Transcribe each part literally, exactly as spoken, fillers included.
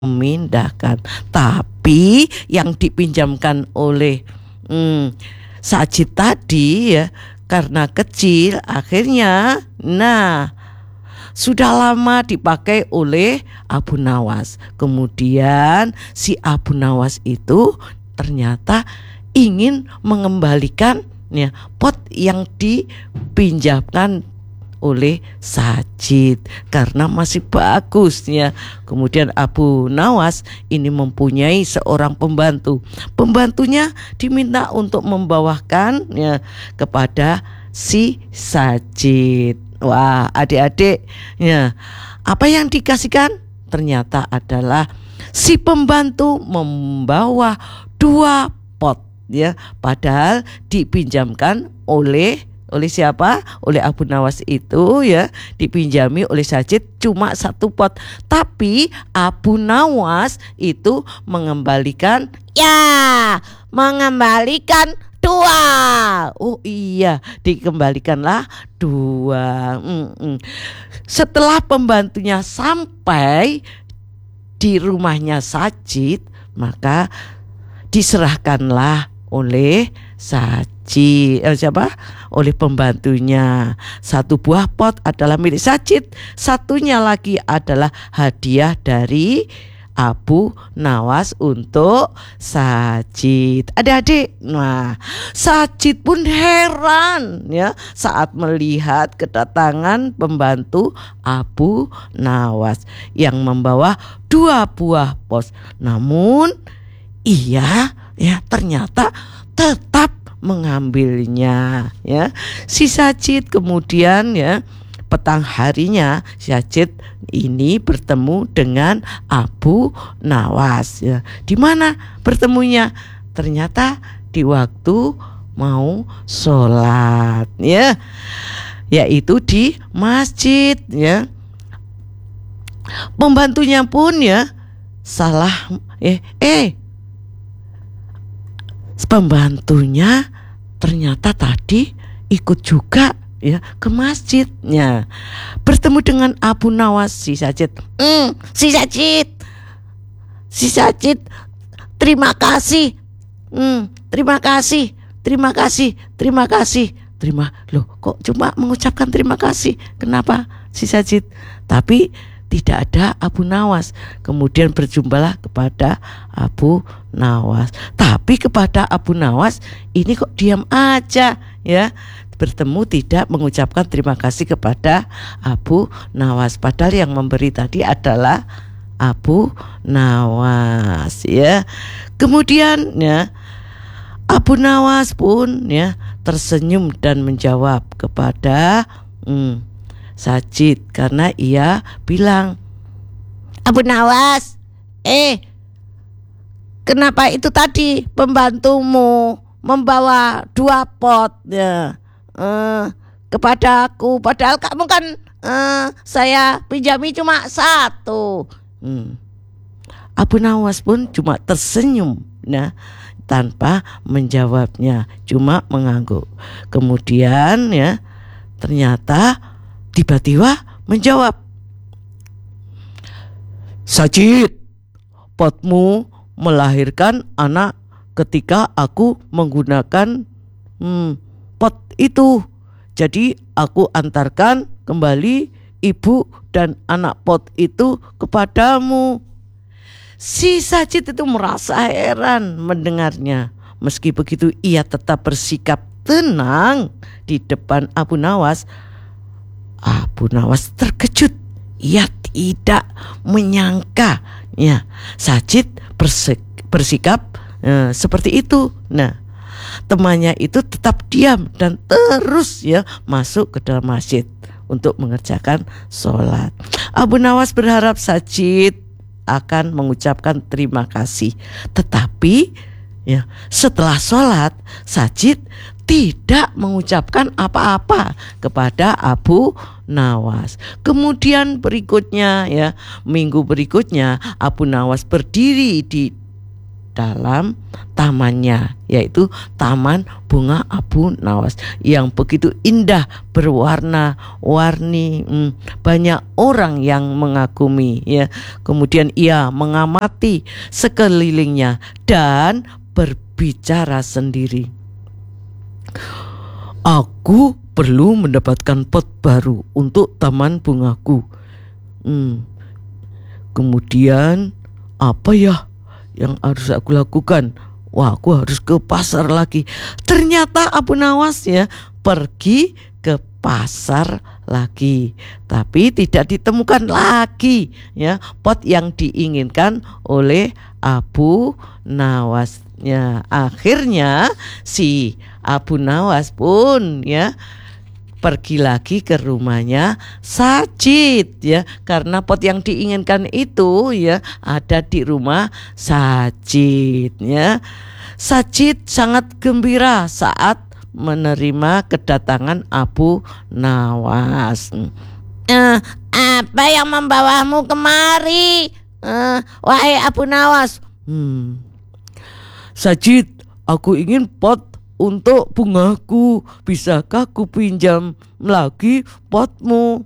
memindahkan. Tapi yang dipinjamkan oleh hmm, Sajid tadi ya, karena kecil akhirnya nah sudah lama dipakai oleh Abu Nawas. Kemudian si Abu Nawas itu ternyata ingin mengembalikan ya pot yang dipinjamkan oleh Sajid karena masih bagus ya. Kemudian Abu Nawas ini mempunyai seorang pembantu. Pembantunya diminta untuk membawakan ya kepada si Sajid. Wah, adik-adik ya, apa yang dikasihkan? Ternyata adalah si pembantu membawa dua pot ya, padahal dipinjamkan oleh oleh siapa? Oleh Abu Nawas itu ya, dipinjami oleh Sajid cuma satu pot. Tapi Abu Nawas itu mengembalikan ya, mengembalikan dua. Oh iya, dikembalikanlah dua. Mm-mm. Setelah pembantunya sampai di rumahnya Sajid, maka diserahkanlah oleh Sajid eh, siapa? Oleh pembantunya. Satu buah pot adalah milik Sajid, satunya lagi adalah hadiah dari Abu Nawas untuk Sajid. Adik-adik, nah Sajid pun heran ya saat melihat kedatangan pembantu Abu Nawas yang membawa dua buah pot. Namun iya ya ternyata tetap mengambilnya ya. Si Sajid kemudian ya petang harinya Sajid ini bertemu dengan Abu Nawas ya. Di mana bertemunya? Ternyata di waktu mau sholat ya, yaitu di masjid ya. Pembantunya pun ya salah eh eh pembantunya ternyata tadi ikut juga ya ke masjidnya, bertemu dengan Abu Nawas. Si Sajid mm, si Sajid si Sajid terima kasih mm, terima kasih terima kasih terima kasih terima loh kok cuma mengucapkan terima kasih, kenapa si Sajid? Tapi tidak ada Abu Nawas. Kemudian berjumpalah kepada Abu Nawas. Tapi kepada Abu Nawas ini kok diam aja ya. Bertemu tidak mengucapkan terima kasih kepada Abu Nawas. Padahal yang memberi tadi adalah Abu Nawas ya. Kemudian ya Abu Nawas pun ya tersenyum dan menjawab kepada hmm, Sajid karena ia bilang, Abu Nawas, eh kenapa itu tadi pembantumu membawa dua pot ya eh, kepada aku, padahal kamu kan eh, saya pinjami cuma satu. hmm. Abu Nawas pun cuma tersenyum nah tanpa menjawabnya, cuma mengangguk. Kemudian ya ternyata tiba-tiba menjawab, Sajid, potmu melahirkan anak ketika aku menggunakan hmm, pot itu. Jadi aku antarkan kembali ibu dan anak pot itu kepadamu. Si Sajid itu merasa heran mendengarnya. Meski begitu ia tetap bersikap tenang di depan Abu Nawas. Abu Nawas terkejut. Ia tidak menyangka ya Sajid bersik, bersikap eh, seperti itu. Nah, temannya itu tetap diam dan terus ya masuk ke dalam masjid untuk mengerjakan sholat. Abu Nawas berharap Sajid akan mengucapkan terima kasih. Tetapi ya setelah sholat Sajid tidak mengucapkan apa-apa kepada Abu Nawas. Kemudian berikutnya ya, minggu berikutnya Abu Nawas berdiri di dalam tamannya, yaitu Taman Bunga Abu Nawas yang begitu indah, berwarna-warni, hmm, banyak orang yang mengagumi ya. Kemudian ia mengamati sekelilingnya dan berbicara sendiri. Aku perlu mendapatkan pot baru untuk taman bungaku. Hmm. Kemudian apa ya yang harus aku lakukan? Wah, aku harus ke pasar lagi. Ternyata Abu Nawas ya pergi ke pasar lagi, tapi tidak ditemukan lagi ya pot yang diinginkan oleh Abu Nawas. Ya, akhirnya si Abu Nawas pun ya pergi lagi ke rumahnya Sajid ya, karena pot yang diinginkan itu ya ada di rumah Sajid ya. Sajid sangat gembira saat menerima kedatangan Abu Nawas. Eh, apa yang membawamu kemari, eh, wahai Abu Nawas? Hmm. Sajid, aku ingin pot untuk bungaku. Bisakah ku pinjam lagi potmu?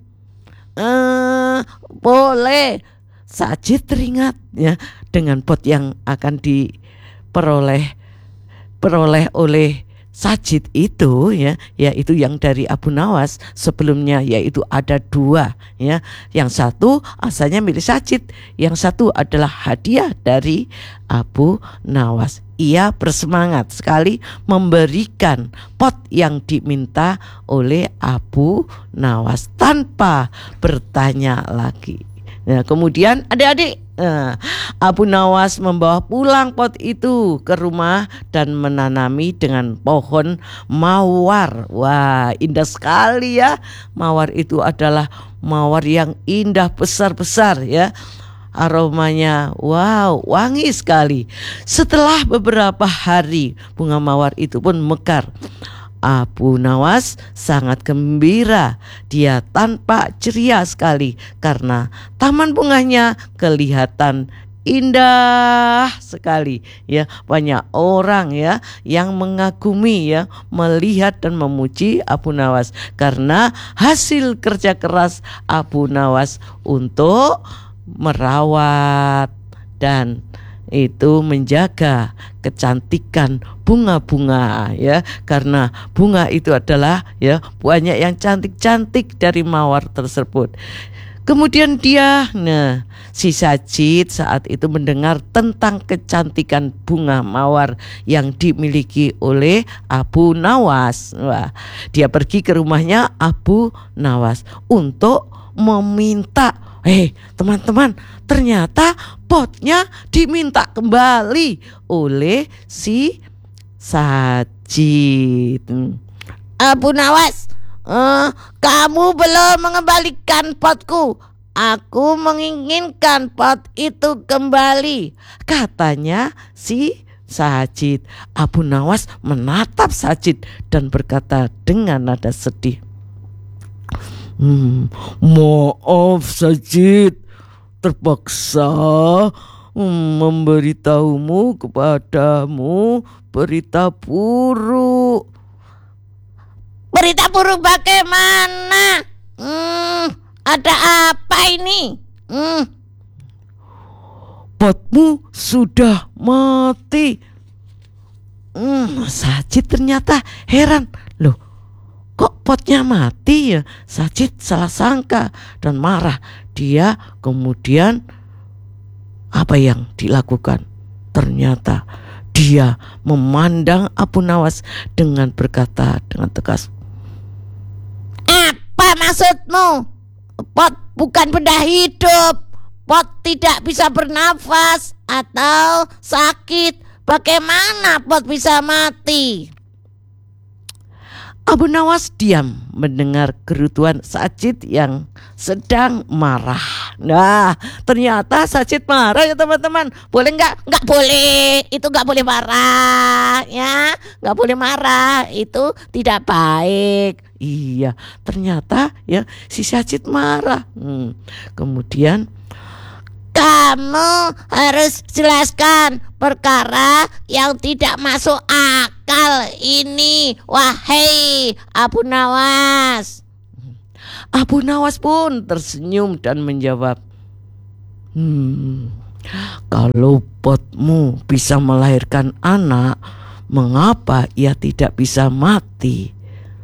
Eh, boleh. Sajid teringat ya dengan pot yang akan diperoleh peroleh oleh Sajid itu ya, yaitu yang dari Abu Nawas sebelumnya, yaitu ada dua ya. Yang satu asalnya milik Sajid, yang satu adalah hadiah dari Abu Nawas. Ia bersemangat sekali memberikan pot yang diminta oleh Abu Nawas tanpa bertanya lagi. Nah, kemudian adik-adik, nah, Abu Nawas membawa pulang pot itu ke rumah dan menanami dengan pohon mawar. Wah, indah sekali ya. Mawar itu adalah mawar yang indah, besar-besar ya. Aromanya wow, wangi sekali. Setelah beberapa hari bunga mawar itu pun mekar. Abu Nawas sangat gembira. Dia tampak ceria sekali karena taman bunganya kelihatan indah sekali ya. Banyak orang ya yang mengagumi ya, melihat dan memuji Abu Nawas karena hasil kerja keras Abu Nawas untuk merawat dan itu menjaga kecantikan bunga-bunga ya, karena bunga itu adalah ya banyak yang cantik-cantik dari mawar tersebut. Kemudian dia, nah si Sajid saat itu mendengar tentang kecantikan bunga mawar yang dimiliki oleh Abu Nawas. Wah, dia pergi ke rumahnya Abu Nawas untuk meminta, hei teman-teman, ternyata potnya diminta kembali oleh si Sajid. Abu Nawas, uh, kamu belum mengembalikan potku. Aku menginginkan pot itu kembali, katanya si Sajid. Abu Nawas menatap Sajid dan berkata dengan nada sedih, Hmm, maaf Sajid, terpaksa hmm, memberitahumu kepadamu berita buruk. Berita buruk bagaimana? Hmm, ada apa ini? Hmm. Potmu sudah mati. Hmm, Sajid ternyata heran. Loh, kok potnya mati ya? Sajid salah sangka dan marah. Dia kemudian apa yang dilakukan? Ternyata dia memandang Abu Nawas dengan berkata dengan tegas, apa maksudmu? Pot bukan benda hidup. Pot tidak bisa bernafas atau sakit. Bagaimana pot bisa mati? Abu Nawas diam mendengar gerutuan Sajid yang sedang marah. Nah, ternyata Sajid marah ya teman-teman. Boleh nggak? Nggak boleh. Itu nggak boleh marah ya. Nggak boleh marah. Itu tidak baik. Iya, ternyata ya si Sajid marah. Hmm. Kemudian Kamu harus jelaskan perkara yang tidak masuk akal ini, wahai Abu Nawas. Abu Nawas pun tersenyum dan menjawab, Hmm, kalau potmu bisa melahirkan anak, mengapa ia tidak bisa mati?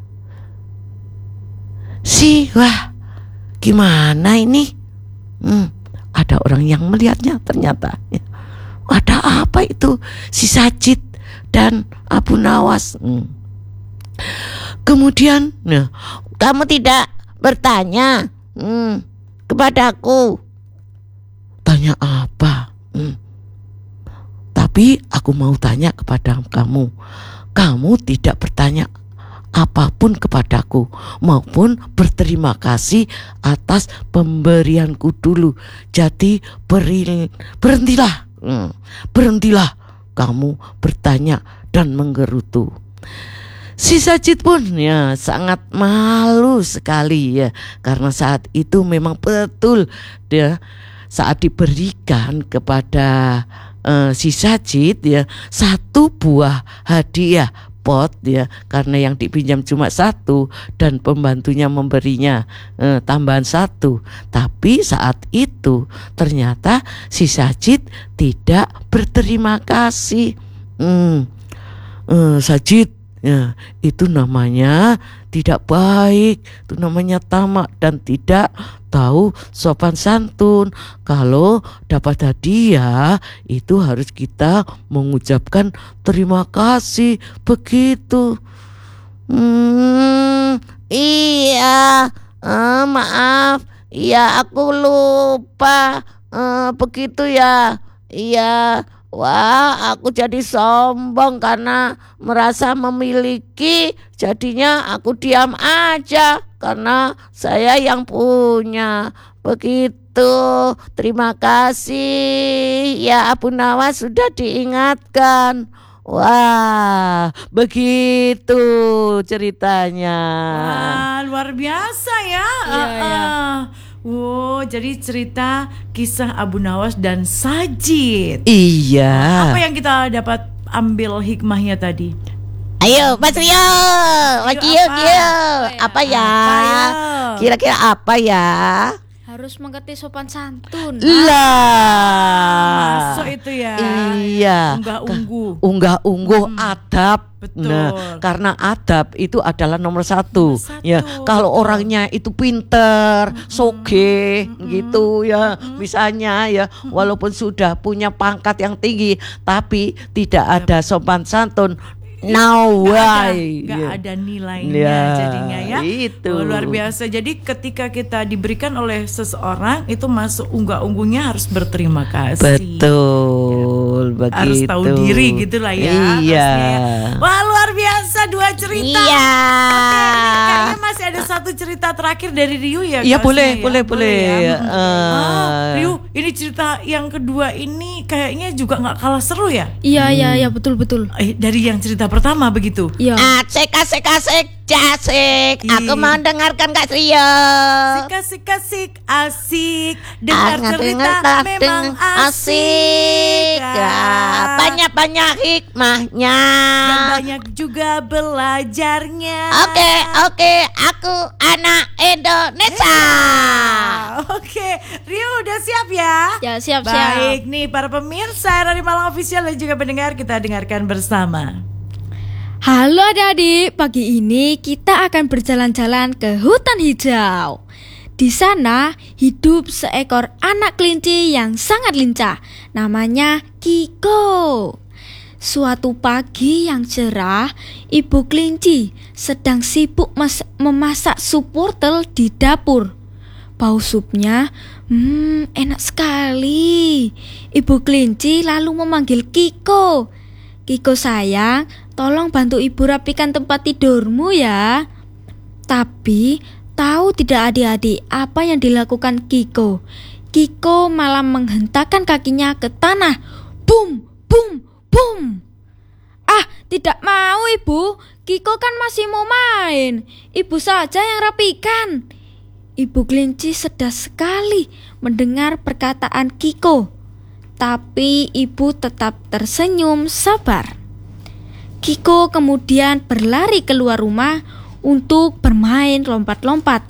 Sih, wah, gimana ini? Hmm, ada orang yang melihatnya ternyata. Ada apa itu? Si Sajid dan Abu Nawas. Hmm. Kemudian, nah, Kamu tidak bertanya hmm, kepadaku. tanya apa? Hmm. Tapi aku mau tanya kepada kamu. Kamu tidak bertanya apapun kepadaku maupun berterima kasih atas pemberianku dulu. Jadi beri, berhentilah, hmm, berhentilah kamu bertanya dan menggerutu. Si Sajid pun ya sangat malu sekali ya, karena saat itu memang betul dia saat diberikan kepada uh, si Sajid ya satu buah hadiah pot ya, karena yang dipinjam cuma satu dan pembantunya memberinya uh, tambahan satu. Tapi saat itu ternyata si Sajid tidak berterima kasih. Hmm, uh, Sajid ya, itu namanya tidak baik, itu namanya tamak dan tidak tahu sopan santun. Kalau dapat hadiah itu harus kita mengucapkan terima kasih, begitu. Hmm, iya, eh, maaf, iya aku lupa, eh, begitu ya, iya. Wah, aku jadi sombong karena merasa memiliki, jadinya aku diam aja karena saya yang punya. Begitu. Terima kasih ya Abu Nawas sudah diingatkan. Wah, begitu ceritanya. Wah, luar biasa ya. Iya, uh, iya. uh. Wow, jadi cerita kisah Abu Nawas dan Sajid. Iya. Apa yang kita dapat ambil hikmahnya tadi? Ayo Mas Rio, Mas Ayo, Gio, apa? Gio. Apa ya? Apa ya? Kira-kira apa ya? Harus mengerti sopan santun. Lah. Masuk itu ya. Iya. Unggah-ungguh. Unggah-ungguh adab. Betul. Nah, karena adab itu adalah nomor satu. Nomor satu, Ya, kalau betul. orangnya itu pinter, soge, gitu ya, misalnya ya, walaupun sudah punya pangkat yang tinggi, tapi tidak ada sopan santun. No Nggak ada, way. nggak Ya. ada nilainya Ya, jadinya ya. itu. Oh, luar biasa. Jadi ketika kita diberikan oleh seseorang itu masuk unggah-ungguhnya harus berterima kasih. Betul, begitu. Harus tahu diri gitulah ya. Iya. harusnya ya. Wah, luar biasa dua cerita. Iya. Oke, ini kayaknya masih ada satu cerita terakhir dari Riu ya. Iya, Kak boleh, Asnia, ya? boleh, boleh. ya. Eh. Ah, Riu, ini cerita yang kedua ini kayaknya juga nggak kalah seru ya. Iya, iya, iya, betul, betul. Eh, dari yang cerita pertama begitu. Iya. Asik, asik, asik, jasik. Aku Ih. mau dengarkan Kak Rio. Asik, asik, asik, asik. Dengar Ah, cerita dengar, memang dengar, asik. Ya, Ah. banyak-banyak hikmahnya. Dan banyak juga belajarnya. Oke, oke, aku anak Indonesia. Oke, Rio udah siap ya? Ya, siap, siap. Baik nih para pemirsa dari Malang Official dan juga pendengar, kita dengarkan bersama. Halo adik-adik, pagi ini kita akan berjalan-jalan ke hutan hijau. Di sana hidup seekor anak kelinci yang sangat lincah. Namanya Kiko. Suatu pagi yang cerah, ibu kelinci sedang sibuk mas- memasak sup wortel di dapur. Bau supnya, hmm, enak sekali. Ibu kelinci lalu memanggil Kiko. Kiko sayang, tolong bantu ibu rapikan tempat tidurmu ya. Tapi tahu tidak adik-adik apa yang dilakukan Kiko? Kiko malah menghentakkan kakinya ke tanah. Bum, bum, bum. Ah, tidak mau ibu. Kiko kan masih mau main. Ibu saja yang rapikan. Ibu kelinci sedih sekali mendengar perkataan Kiko, tapi ibu tetap tersenyum sabar. Kiko kemudian berlari keluar rumah untuk bermain lompat-lompat.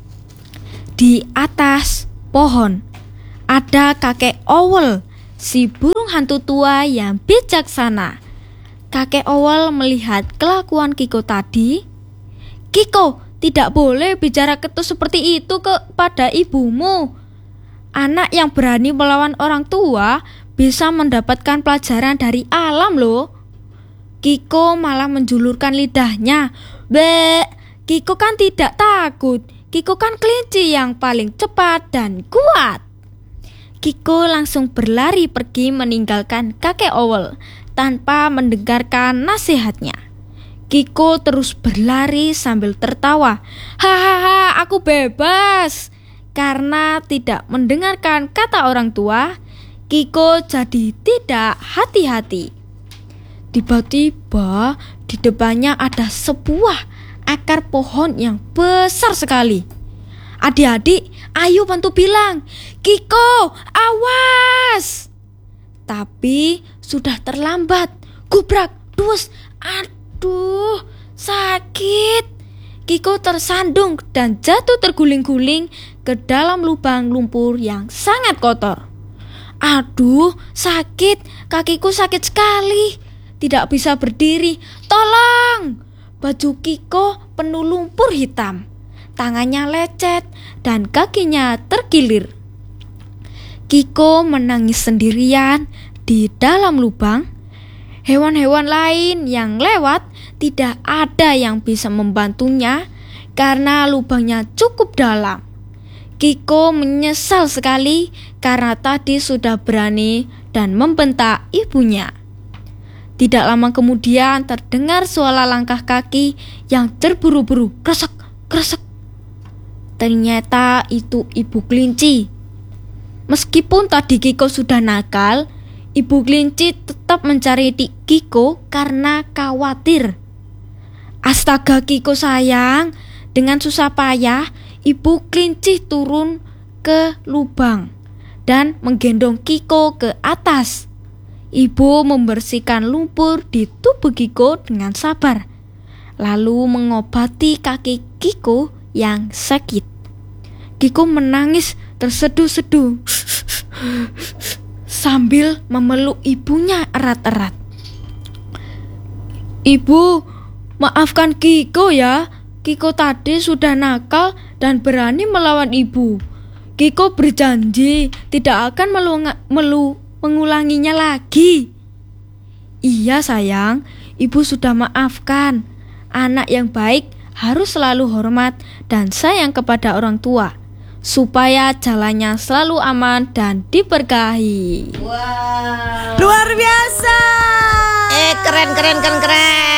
Di atas pohon ada kakek Owl, si burung hantu tua yang bijaksana. Kakek Owl melihat kelakuan Kiko tadi. Kiko, tidak boleh bicara ketus seperti itu kepada ibumu. Anak yang berani melawan orang tua bisa mendapatkan pelajaran dari alam loh. Kiko malah menjulurkan lidahnya. Be, Kiko kan tidak takut. Kiko kan kelinci yang paling cepat dan kuat. Kiko langsung berlari pergi meninggalkan kakek Owl tanpa mendengarkan nasihatnya. Kiko terus berlari sambil tertawa. Hahaha, aku bebas. Karena tidak mendengarkan kata orang tua, Kiko jadi tidak hati-hati. Tiba-tiba di depannya ada sebuah akar pohon yang besar sekali. Adik-adik, ayo bantu bilang, Kiko, awas! Tapi sudah terlambat. Gubrak, dus, aduh, sakit. Kiko tersandung dan jatuh terguling-guling ke dalam lubang lumpur yang sangat kotor. Aduh, sakit, kakiku sakit sekali. Tidak bisa berdiri. Tolong! Baju Kiko penuh lumpur hitam. Tangannya lecet dan kakinya terkilir. Kiko menangis sendirian di dalam lubang. Hewan-hewan lain yang lewat tidak ada yang bisa membantunya karena lubangnya cukup dalam. Kiko menyesal sekali karena tadi sudah berani dan membentak ibunya. Tidak lama kemudian terdengar suara langkah kaki yang terburu-buru, kresek, kresek. Ternyata itu ibu kelinci. Meskipun tadi Kiko sudah nakal, ibu kelinci tetap mencari Kiko karena khawatir. Astaga Kiko sayang, dengan susah payah ibu kelinci turun ke lubang dan menggendong Kiko ke atas. Ibu membersihkan lumpur di tubuh Kiko dengan sabar, lalu mengobati kaki Kiko yang sakit. Kiko menangis terseduh-seduh sambil memeluk ibunya erat-erat. Ibu, maafkan Kiko ya. Kiko tadi sudah nakal dan berani melawan ibu. Kiko berjanji tidak akan melunga- melu mengulanginya lagi. Iya sayang, ibu sudah maafkan. Anak yang baik harus selalu hormat dan sayang kepada orang tua, supaya jalannya selalu aman dan diberkahi. Luar biasa. Eh, keren, keren, keren, keren.